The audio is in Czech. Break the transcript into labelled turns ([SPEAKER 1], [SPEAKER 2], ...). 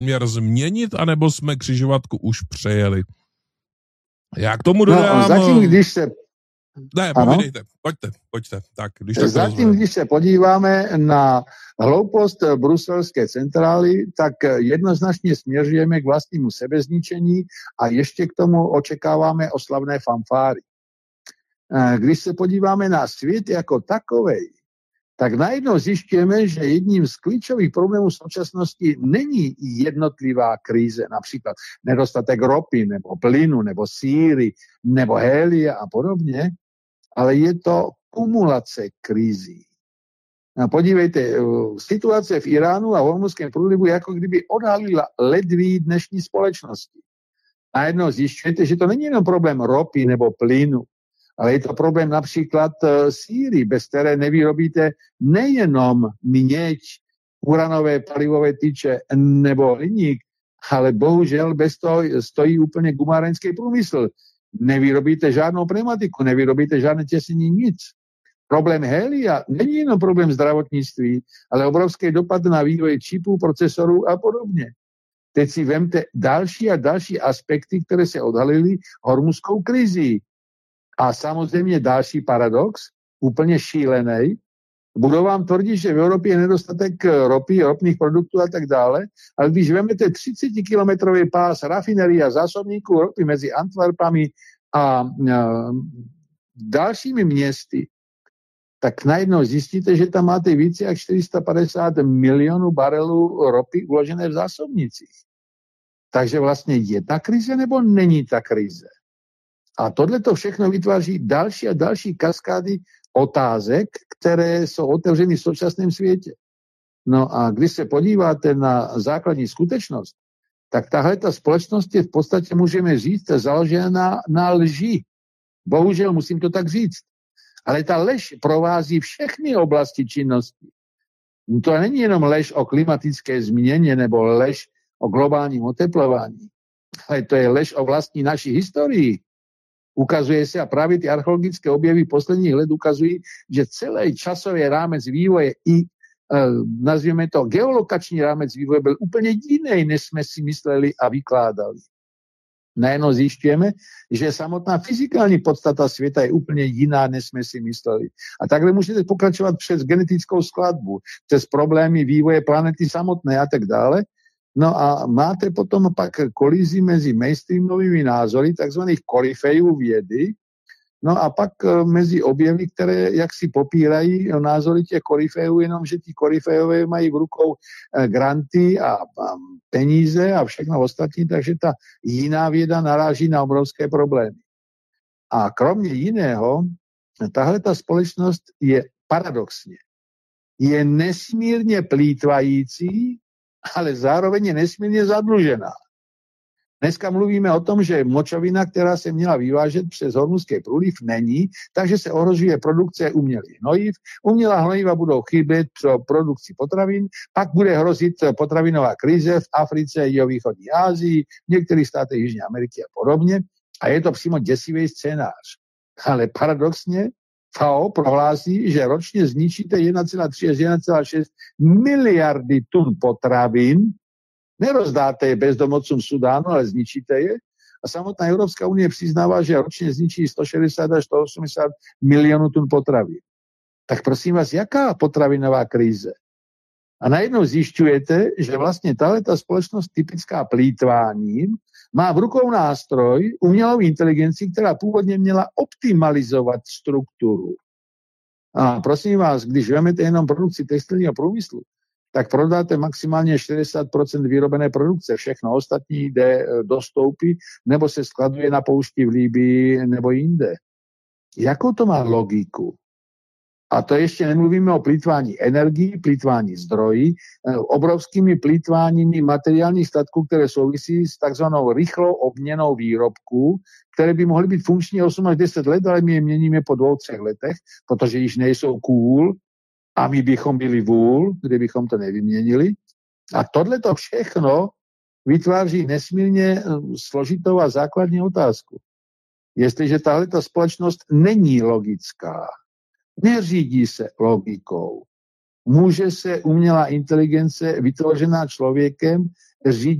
[SPEAKER 1] měr změnit, anebo jsme křižovatku už přejeli? Já k tomu dodám...
[SPEAKER 2] No, zatím, když se...
[SPEAKER 1] Ne, povídejte, pojďte. Tak,
[SPEAKER 2] když se podíváme na hloupost bruselské centrály, tak jednoznačně směřujeme k vlastnímu sebezničení a ještě k tomu očekáváme oslavné fanfáry. Když se podíváme na svět jako takovej, tak najednou zjišťujeme, že jedním z klíčových problémů současnosti není jednotlivá krize, například nedostatek ropy, nebo plynu, nebo síry, nebo helia a podobně, ale je to kumulace krizí. Podívejte, situace v Iránu a v Hormuzském průlivu jako kdyby odhalila ledví dnešní společnosti. Najednou zjišťujete, že to není jenom problém ropy nebo plynu, ale je to problém například síry, bez které nevyrobíte nejenom měď, uranové palivové tyče nebo hliník, ale bohužel bez toho stojí úplně gumárenský průmysl. Nevyrobíte žádnou pneumatiku, nevyrobíte žádné těsnění, nic. Problém helia není jenom problém zdravotnictví, ale obrovský dopad na vývoj čipů, procesorů a podobně. Teď si vemte další a další aspekty, které se odhalily hormuzskou krizí. A samozřejmě další paradox, úplně šílený. Budou vám tvrdit, že v Evropě je nedostatek ropy, ropných produktů a tak dále, ale když vezmete 30-kilometrový pás rafinerii a zásobníků ropy mezi Antwerpami a dalšími městy, tak najednou zjistíte, že tam máte více jak 450 milionů barelů ropy uložené v zásobnicích. Takže vlastně je ta krize nebo není ta krize? A tohle to všechno vytváří další a další kaskády otázek, které jsou otevřeny v současném světě. No a když se podíváte na základní skutečnost, tak tahle ta společnost je v podstatě, můžeme říct, založena na lži. Bohužel musím to tak říct. Ale ta lež provází všechny oblasti činnosti. To není jenom lež o klimatické změně nebo lež o globálním oteplování, ale to je lež o vlastní naší historii. Ukazuje se, a právě ty archeologické objevy posledních let ukazují, že celý časový rámec vývoje i nazvěme to geolokační rámec vývoje byl úplně jiný, než jsme si mysleli a vykládali. Najednou zjišťujeme, že samotná fyzikální podstata světa je úplně jiná, než jsme si mysleli. A takhle můžete pokračovat přes genetickou skladbu, přes problémy vývoje planety samotné a tak dále. No a máte potom pak kolizi mezi mainstreamovými názory, takzvaných koryfejů vědy, no a pak mezi objevy, které jaksi popírají názory těch koryfejů, jenomže ti koryfejové mají v rukou granty a peníze a všechno ostatní, takže ta jiná věda naráží na obrovské problémy. A kromě jiného, tahle ta společnost je paradoxně, je nesmírně plýtvající, ale zároveň je nesmírně zadlužená. Dneska mluvíme o tom, že močovina, která se měla vyvážet přes Hormuzský průliv, není, takže se ohrožuje produkce umělých hnojiv. Umělá hnojiva budou chybět pro produkci potravin, pak bude hrozit potravinová krize v Africe, jihovýchodní Asii, v některých státech Jižní Ameriky a podobně. A je to přímo děsivý scénář. Ale paradoxně FAO prohlásí, že ročně zničíte 1,3 až 1,6 miliardy tun potravin, nerozdáte je bezdomovcům Sudánu, ale zničíte je. A samotná Evropská unie přiznává, že ročně zničí 160 až 180 milionů tun potravin. Tak prosím vás, jaká potravinová krize? A najednou zjišťujete, že vlastně tato společnost typická plýtváním má v rukou nástroj, umělou inteligenci, která původně měla optimalizovat strukturu. A prosím vás, když vezmete jenom produkci textilního průmyslu, tak prodáte maximálně 40% vyrobené produkce. Všechno ostatní jde do stoupy, nebo se skladuje na poušti v Libyi, nebo jinde. Jakou to má logiku? A to ještě nemluvíme o plýtvání energií, plýtvání zdrojí, obrovskými plýtváními materiálních statků, které souvisí s takzvanou rychlou obměnou výrobků, které by mohly být funkční 8 až 10 let, ale my je měníme po 2-3 letech, protože již nejsou cool a my bychom byli vůl, kdybychom to nevyměnili. A tohleto všechno vytváří nesmírně složitou a základní otázku. Jestliže tahleta společnost není logická, neřídí se logikou, může se umělá inteligence vytvořená člověkem řídí